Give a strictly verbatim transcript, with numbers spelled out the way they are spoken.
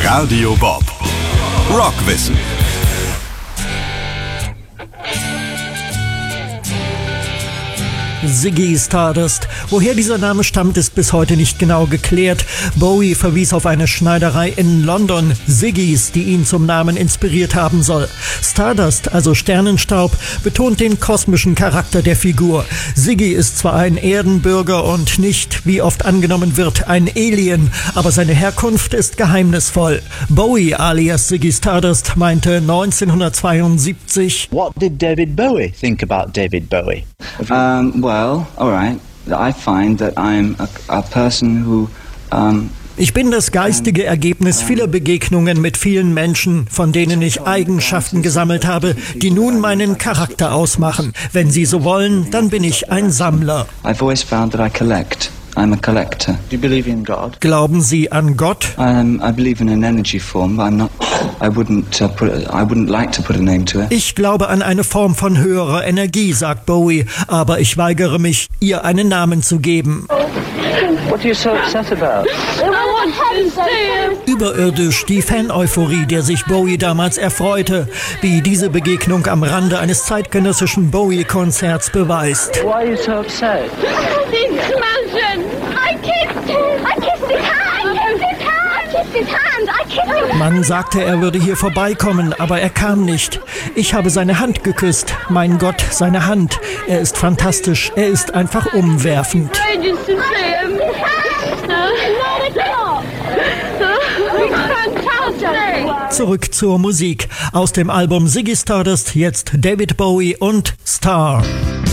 Radio Bob. Rockwissen. Ziggy Stardust. Woher dieser Name stammt, ist bis heute nicht genau geklärt. Bowie verwies auf eine Schneiderei in London, Ziggy's, die ihn zum Namen inspiriert haben soll. Stardust, also Sternenstaub, betont den kosmischen Charakter der Figur. Ziggy ist zwar ein Erdenbürger und nicht, wie oft angenommen wird, ein Alien, aber seine Herkunft ist geheimnisvoll. Bowie alias Ziggy Stardust meinte neunzehnhundertzweiundsiebzig: What did David Bowie think about David Bowie? Um, well, all right. I find that I'm a, a person who um, Ich bin das geistige Ergebnis vieler Begegnungen mit vielen Menschen, von denen ich Eigenschaften gesammelt habe, die nun meinen Charakter ausmachen. Wenn Sie so wollen, dann bin ich ein Sammler. I've always found that I collect. I'm a collector. Do you believe in God? Glauben Sie an Gott? Um, I believe in an energy form, but I'm not. I wouldn't. Uh, put, I wouldn't like to put a name to it. Ich glaube an eine Form von höherer Energie, sagt Bowie, aber ich weigere mich, ihr einen Namen zu geben. What are you so upset about? Überirdisch die Fan-Euphorie, der sich Bowie damals erfreute, wie diese Begegnung am Rande eines zeitgenössischen Bowie-Konzerts beweist. Why are you so upset? The explosion! I kissed him! I kissed his hand! I kissed his hand! I kissed his hand! I kissed him! Man sagte, er würde hier vorbeikommen, aber er kam nicht. Ich habe seine Hand geküsst. Mein Gott, seine Hand. Er ist fantastisch. Er ist einfach umwerfend. Outrageous to see him! No, it's not! It's fantastic! Zurück zur Musik. Aus dem Album Ziggy Stardust jetzt David Bowie und Star.